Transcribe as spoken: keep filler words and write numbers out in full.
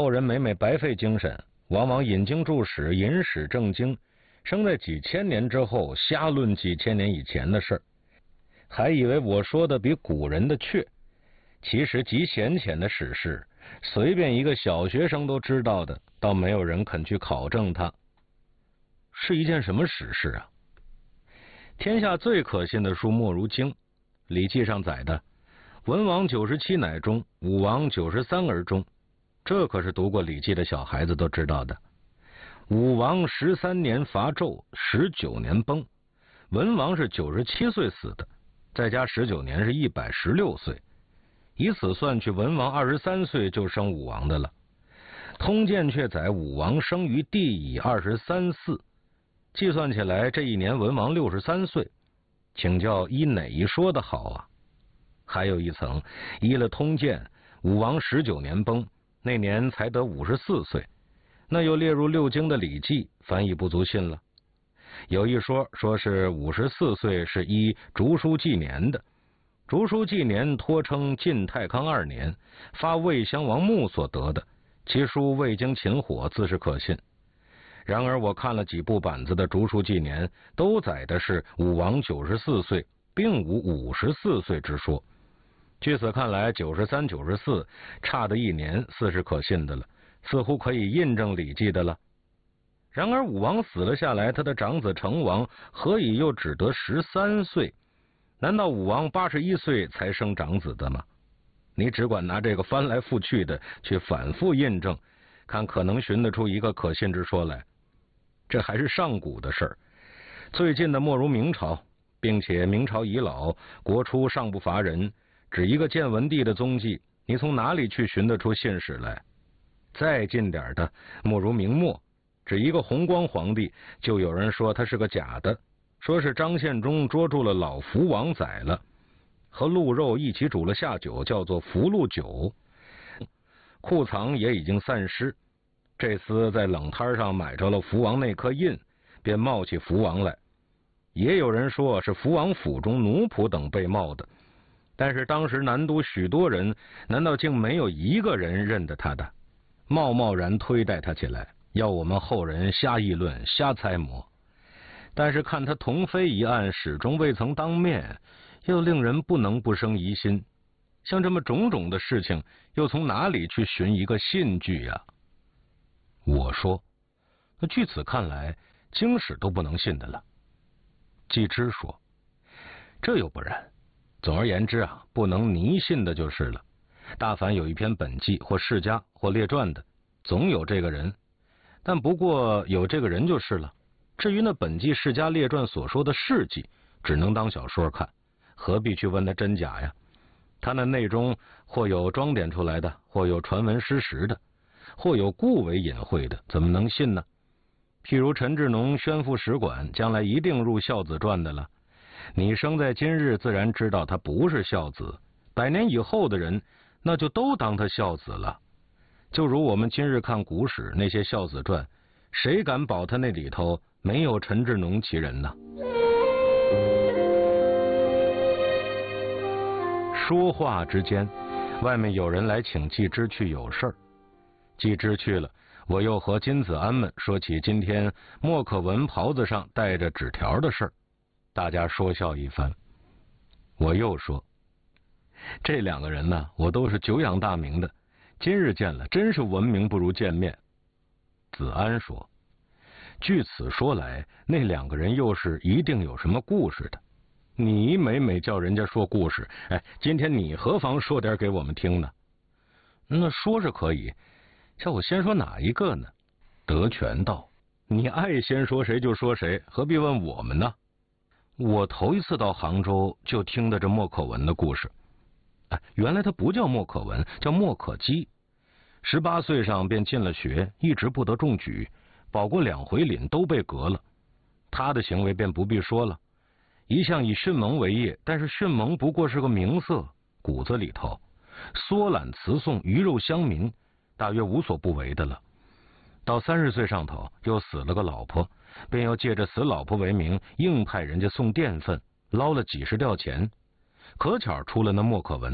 后人每每白费精神，往往引经注史，引史正经，生在几千年之后，瞎论几千年以前的事儿，还以为我说的比古人的确。其实极显浅的史事，随便一个小学生都知道的，倒没有人肯去考证它。是一件什么史事啊？天下最可信的书莫如经，《礼记》上载的文王九十七乃中，武王九十三而终，这可是读过《礼记》的小孩子都知道的。武王十三年伐纣，十九年崩，文王是九十七岁死的，再加十九年是一百十六岁，以此算去，文王二十三岁就生武王的了。通鉴却载武王生于地以二十三四，计算起来这一年文王六十三岁，请教依哪一说的好啊？还有一层，依了通鉴，武王十九年崩，那年才得五十四岁，那又列入六经的《礼记》，翻译不足信了。有一说说是五十四岁是依竹书纪年的，竹书纪年托称晋太康二年，发魏襄王墓所得的，其书未经秦火，自是可信。然而我看了几部版子的竹书纪年，都载的是武王九十四岁，并无五十四岁之说。据此看来，九十三、九十四差的一年，似是可信的了，似乎可以印证《礼记》的了。然而武王死了下来，他的长子成王何以又只得十三岁？难道武王八十一岁才生长子的吗？你只管拿这个翻来覆去的去反复印证，看可能寻得出一个可信之说来。这还是上古的事儿，最近的莫如明朝，并且明朝已老，国初尚不乏人，只一个建文帝的踪迹，你从哪里去寻得出信史来？再近点的莫如明末，只一个弘光皇帝，就有人说他是个假的，说是张献忠捉住了老福王宰了，和鹿肉一起煮了下酒，叫做福禄酒，库藏也已经散失。这厮在冷摊上买着了福王那颗印，便冒起福王来。也有人说是福王府中奴仆等被冒的，但是当时南都许多人，难道竟没有一个人认得他的？贸贸然推戴他起来，要我们后人瞎议论、瞎猜摩。但是看他同妃一案始终未曾当面，又令人不能不生疑心。像这么种种的事情，又从哪里去寻一个信据呀？我说，那据此看来，经史都不能信的了。季之说，这又不然。总而言之啊，不能泥信的就是了。大凡有一篇本纪或世家或列传的，总有这个人，但不过有这个人就是了。至于那本纪世家列传所说的事迹，只能当小说看，何必去问他真假呀？他那内中或有装点出来的，或有传闻失实的，或有故为隐晦的，怎么能信呢？譬如陈志农宣赴使馆，将来一定入孝子传的了。你生在今日，自然知道他不是孝子，百年以后的人，那就都当他孝子了。就如我们今日看古史那些孝子传，谁敢保他那里头没有陈志农其人呢？说话之间，外面有人来请季之去有事儿。季之去了，我又和金子安们说起今天莫可闻袍子上带着纸条的事儿，大家说笑一番。我又说，这两个人呢，我都是久仰大名的，今日见了，真是闻名不如见面。子安说，据此说来，那两个人又是一定有什么故事的。你每每叫人家说故事，哎，今天你何妨说点给我们听呢？那说是可以，叫我先说哪一个呢？德全道，你爱先说谁就说谁，何必问我们呢？我头一次到杭州就听得这莫可闻的故事。哎，原来他不叫莫可闻，叫莫可基。十八岁上便进了学，一直不得中举，保过两回廪都被革了。他的行为便不必说了，一向以迅猛为业，但是迅猛不过是个名色，骨子里头缩懒辞讼，鱼肉乡民，大约无所不为的了。到三十岁上头，又死了个老婆，便要借着死老婆为名，硬派人家送电份，捞了几十吊钱。可巧出了那莫可闻。